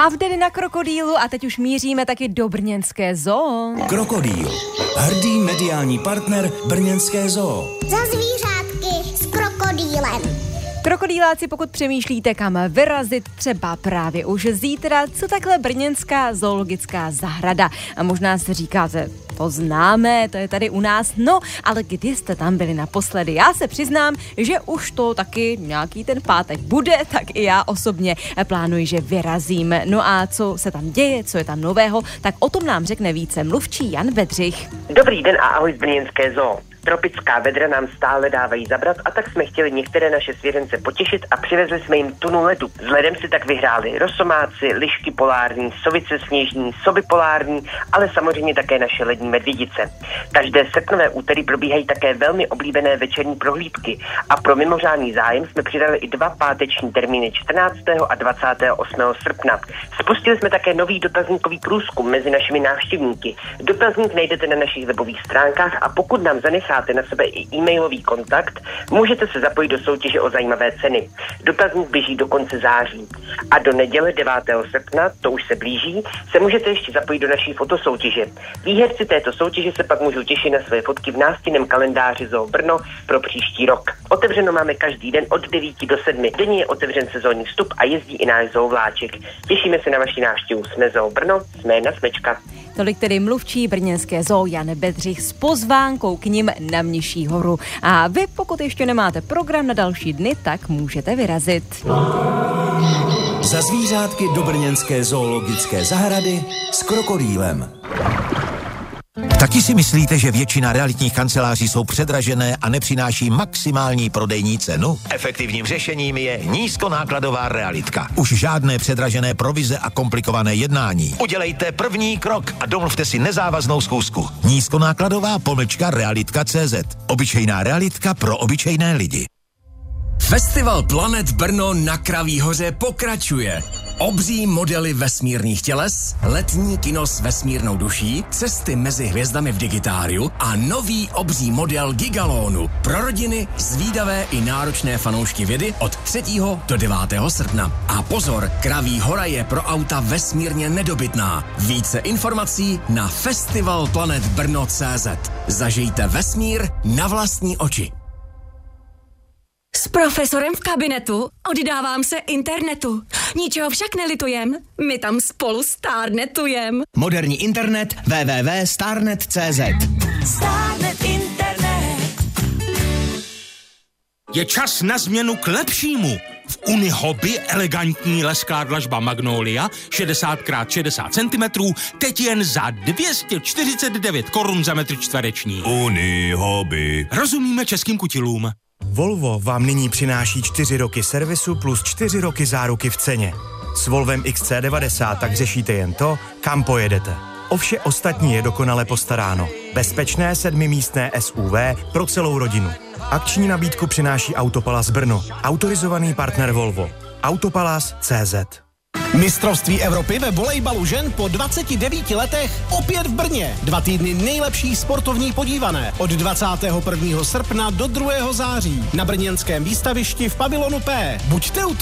Havdeny na Krokodýlu a teď už míříme taky do brněnské zoo. Krokodýl, hrdý mediální partner brněnské zoo. Za zvířátky s krokodýlem. Krokodýláci, pokud přemýšlíte, kam vyrazit, třeba právě už zítra, co takhle brněnská zoologická zahrada. A možná si říkáte, to známe, to je tady u nás, no, ale kdy jste tam byli naposledy? Já se přiznám, že už to taky nějaký ten pátek bude, tak i já osobně plánuji, že vyrazím. No a co se tam děje, co je tam nového, tak o tom nám řekne více mluvčí Jan Bedřich. Dobrý den a ahoj z brněnské zoo. Tropická vedra nám stále dávají zabrat a tak jsme chtěli některé naše svěřence potěšit a přivezli jsme jim tunu ledu. S ledem si tak vyhráli rosomáci, lišky polární, sovice sněžní, soby polární, ale samozřejmě také naše lední medvědice. Každé srpnové úterý probíhají také velmi oblíbené večerní prohlídky a pro mimořádný zájem jsme přidali i 2 páteční termíny 14. a 28. srpna. Spustili jsme také nový dotazníkový průzkum mezi našimi návštěvníky. Dotazník najdete na našich webových stránkách a pokud nám zanecháte na sebe i e-mailový kontakt, můžete se zapojit do soutěže o zajímavé ceny. Dotazník běží do konce září. A do neděle 9. srpna, to už se blíží, se můžete ještě zapojit do naší fotosoutěže. Výherci této soutěže se pak můžou těšit na své fotky v nástinném kalendáři Zoo Brno pro příští rok. Otevřeno máme každý den od 9 do 7. Denně je otevřen sezónní vstup a jezdí i náš zoovláček. Těšíme se na vaši návštěvu. Jsme Zoo Brno, jsme na smečka. Tolik tedy mluvčí brněnské zoo Jan Bedřich s pozvánkou k nim na Mniší horu. A vy, pokud ještě nemáte program na další dny, tak můžete vyrazit. Za zvířátky do brněnské zoologické zahrady s krokodýlem. Taky si myslíte, že většina realitních kanceláří jsou předražené a nepřináší maximální prodejní cenu? Efektivním řešením je nízkonákladová realitka. Už žádné předražené provize a komplikované jednání. Udělejte první krok a domluvte si nezávaznou schůzku. Nízkonákladová _realitka.cz. Obyčejná realitka pro obyčejné lidi. Festival Planet Brno na Kraví hoře pokračuje. Obří modely vesmírných těles, letní kino s vesmírnou duší, cesty mezi hvězdami v digitáriu a nový obří model Gigalonu pro rodiny, zvídavé i náročné fanoušky vědy od 3. do 9. srpna. A pozor, Kraví hora je pro auta vesmírně nedobytná. Více informací na festivalplanetbrno.cz. Zažijte vesmír na vlastní oči. S profesorem v kabinetu oddávám se internetu. Ničeho však nelitujem, my tam spolu stárnetujem. Moderní internet www.starnet.cz. Starnet internet. Je čas na změnu k lepšímu. V Unihobby elegantní leská dlažba Magnolia 60x60 cm teď jen za 249 korun za metr čtvereční. Unihobby. Rozumíme českým kutilům. Volvo vám nyní přináší 4 roky servisu plus 4 roky záruky v ceně. S Volvem XC90 tak řešíte jen to, kam pojedete. O vše ostatní je dokonale postaráno. Bezpečné 7místné SUV pro celou rodinu. Akční nabídku přináší Autopalas Brno, autorizovaný partner Volvo. Autopalas.cz. Mistrovství Evropy ve volejbalu žen po 29 letech opět v Brně. 2 týdny nejlepší sportovní podívané od 21. srpna do 2. září na brněnském výstavišti v pavilonu P. Buďte u toho.